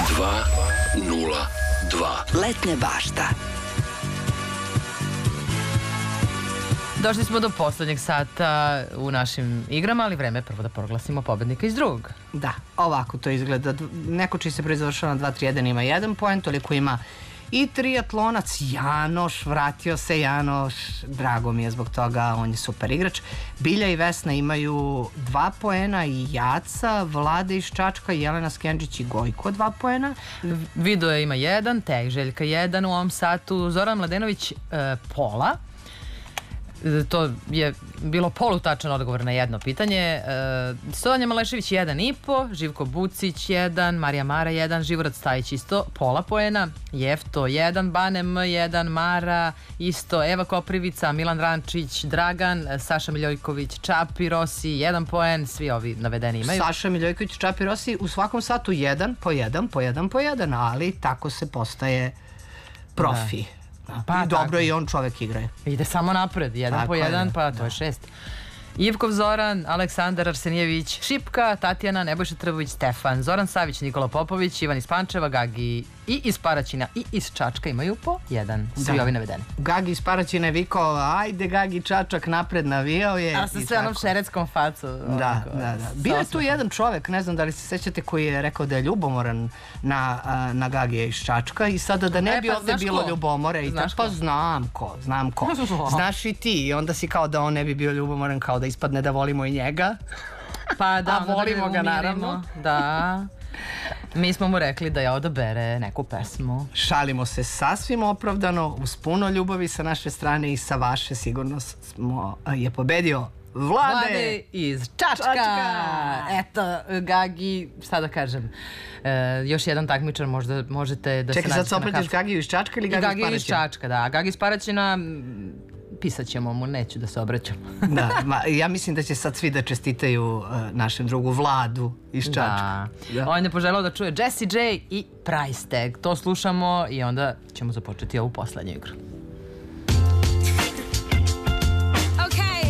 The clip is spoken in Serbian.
202. Letnja bašta. Došli smo do poslednjeg sata u našim igrama, ali vreme je prvo da proglasimo pobednika iz drugog. Da, ovako to izgleda. Neko čiji se prezavršava na 2-3-1 ima 1 poen, toliko ima i triatlonac Janoš, vratio se Janoš, drago mi je zbog toga, on je super igrač. Bilja i Vesna imaju 2 poena i Jaca, Vlada iz Čačka, Jelena Skenđić i Gojko 2 poena. Vidoje ima 1, Tek Željka 1 u ovom satu, Zoran Mladenović pola. To je bilo polutačan odgovor na jedno pitanje. Sonja Malešević 1,5, Živko Bucić 1, Marija Mara 1, Živorad Stajić isto pola poena, Jefto 1, Bane M 1, Mara isto, Eva Koprivica, Milan Rančić, Dragan, Saša Miljojković, Čapi Rosi 1 poen, svi ovi navedeni imaju. Saša Miljojković, Čapi Rosi u svakom satu 1 po 1, ali tako se postaje profi. Pa, i dobro i on čovek igra. Ide samo napred, 1 po 1, pa to je 6. Ivkov Zoran, Aleksandar Arsenijević, Šipka, Tatjana, Nebojša Trbović, Stefan, Zoran Savić, Nikola Popović, Ivan iz Pančeva, Gagi i iz Paraćina i iz Čačka imaju po 1. Svi ovi navedeni. Gagi iz Paraćina je vikao, ajde Gagi Čačak napred, navijao je. A sa sve onom šereckom facu. Da. Bio je tu jedan čovek, ne znam da li se sećate, koji je rekao da je ljubomoran na Gagija iz Čačka i sada da ne bi ovde bilo ljubomore. Pa znam ko. Znaš i ti i onda si kao da on ne bi bio ljubomoran, kao da ispadne da volimo i njega. Pa da, a volimo ga naravno. Da. Mi smo mu rekli da je odabere neku pesmu. Šalimo se sasvim opravdano, uz puno ljubavi sa naše strane i sa vaše, sigurno je pobedio Vlade iz Čačka. Eto, Gagi, šta da kažem, još jedan takmičar možete da se nađete na kafu. Čekaj, sad se opretiš Gagiju iz Čačka ili Gagi iz Paraćina? Gagi iz Čačka, da. Gagi iz Paraćina, pisat ćemo mu, neću da se obraćam. Da, ja mislim da će sad svi da čestitaju našem drugu Vladu iz Čačka. On je poželao da čuje Jessie J i Price Tag. To slušamo i onda ćemo započeti ovu poslednju igru.